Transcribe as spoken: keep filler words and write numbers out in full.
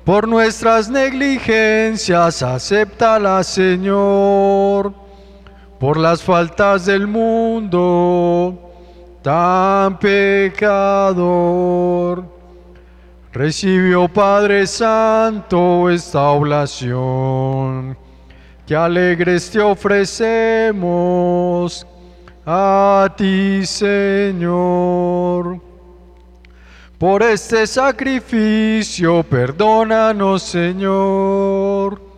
Por nuestras negligencias, acéptala, Señor. Por las faltas del mundo, tan pecador. Recibió, Padre Santo, esta oblación, que alegres te ofrecemos a ti, Señor. Por este sacrificio, perdónanos, Señor.